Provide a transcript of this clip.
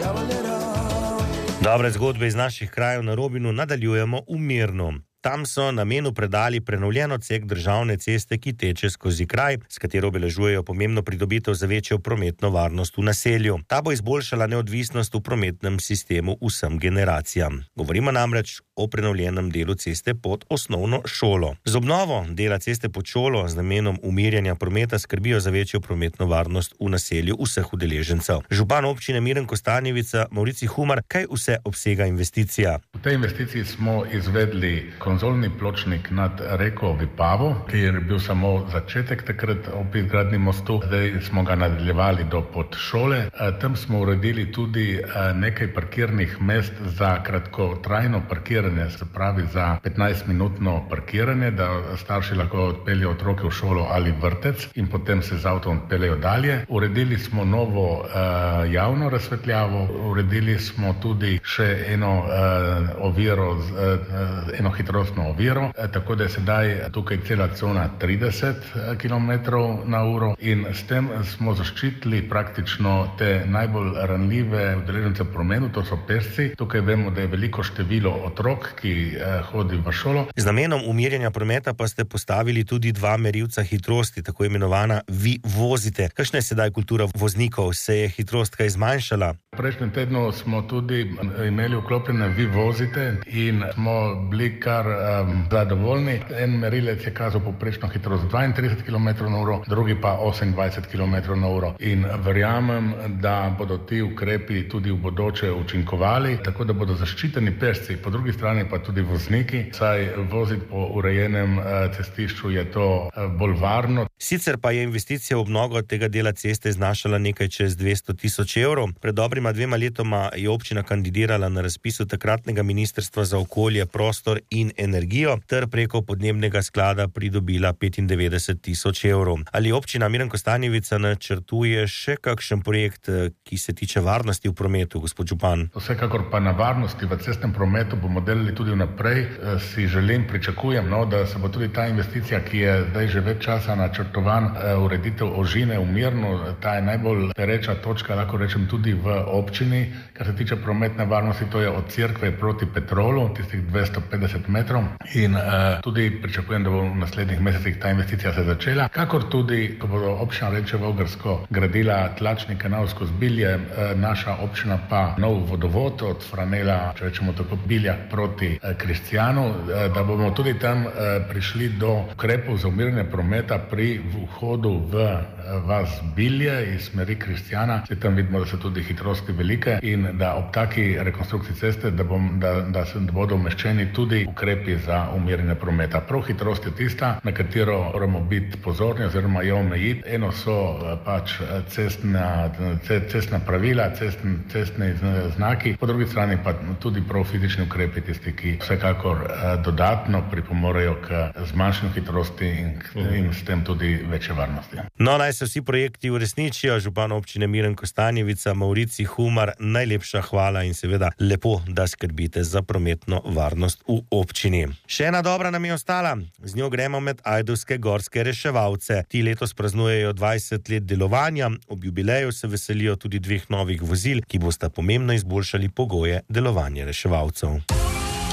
Dobre zgodbe iz naših krajev na Robinu nadaljujemo v Mirnu. Tam so namenu predali prenovljen odsek državne ceste, ki teče skozi kraj, s katero obeležujejo pomembno pridobitev za večjo prometno varnost v naselju. Ta bo izboljšala neodvisnost v prometnem sistemu vsem generacijam. Govorimo namreč o prenovljenem delu ceste pod osnovno šolo. Z obnovo dela ceste pod šolo z namenom umirjanja prometa skrbijo za večjo prometno varnost v naselju vseh udeležencev. Župan občine Miren Kostanjevica Maurici Humar, kaj vse obsega investicija? V tej investiciji smo izvedli konzolni pločnik nad reko Vipavo, ki je bil samo začetek takrat ob izgradnji mostu. Zdaj smo ga nadaljevali do podšole. Tam smo uredili tudi nekaj parkirnih mest za kratkotrajno parkiranje, se pravi za 15-minutno parkiranje, da starši lahko odpeljejo otroke v šolo ali vrtec in potem se z avtom odpeljejo dalje. Uredili smo novo javno razsvetljavo, uredili smo tudi še eno oviro, eno hitrostno oviro, tako da je sedaj tukaj cela cona 30 km/h in s tem smo zaščitili praktično te najbolj ranljive udeležence v prometu, to so pešci. Tukaj vemo, da je veliko število otrok, ki hodi v šolo. Z namenom umirjanja prometa pa ste postavili tudi 2 merilca hitrosti, tako imenovana Vi vozite. Kakšna je sedaj kultura voznikov? Se je hitrost kaj zmanjšala? V prejšnjem tednu smo tudi imeli vklopljene Vi vozite in smo bili kar zadovoljni. En merilec je kazal poprečno hitrost 32 km/h, drugi pa 28 km/h. In verjamem, da bodo ti ukrepi tudi v bodoče učinkovali, tako da bodo zaščiteni pešci, po drugi strani pa tudi vozniki, saj voziti po urejenem cestišču je to bolj varno. Sicer pa je investicija v obnovo tega dela ceste znašala nekaj čez 200 tisoč evrov. Pred dobrima 2 letoma je občina kandidirala na razpisu takratnega ministrstva za okolje, prostor in energijo ter preko podnebnega sklada pridobila 95 tisoč evrov. Ali občina Miren Kostanjevica načrtuje še kakšen projekt, ki se tiče varnosti v prometu, gospod župan? Vsekakor pa na varnosti v cestnem prometu bomo delali tudi vnaprej. Si želim, pričakujem, da se bo tudi ta investicija, ki je zdaj že več časa načrtovan, ureditev ožine v Mirnu, ta je najbolj pereča točka, lahko rečem, tudi v občini. Kar se tiče prometne varnosti, to je od Cerkve proti Petrolu, tistih 250 metrov. In tudi pričakujem, da bo v naslednjih mesecih ta investicija se začela. Kakor tudi, ko bo občina Renče Vogrsko gradila tlačni kanal skozi Bilje, naša občina pa nov vodovod od Franela, če rečemo tako, Biljak proti Kristjanu, da bomo tudi tam prišli do ukrepov za umirjanje prometa pri vhodu v vas Bilje iz smeri Kristjana. Tam vidimo, da so tudi hitrosti velike in da ob taki rekonstrukciji ceste, da bodo umeščeni tudi ukrepi za umirjanje prometa. Prav hitrost je tista, na katero moramo biti pozorni oziroma jo omejiti. Eno so pač cestna pravila, cestni znaki, po drugi strani pa tudi prav fizični ukrepi, tisti, ki vsekakor dodatno pripomorejo k zmanjšanju hitrosti in s tem tudi večje varnosti. No, naj se vsi projekti uresničijo. Župan občine Miren Kostanjevica Maurici Humar, najlepša hvala in seveda lepo, da skrbite za prometno varnost v občini. Še ena dobra nam je ostala. Z njo gremo med ajdovske gorske reševalce. Ti letos praznujejo 20 let delovanja. Ob jubileju se veselijo tudi 2 novih vozil, ki bosta pomembno izboljšali pogoje delovanja reševalcev.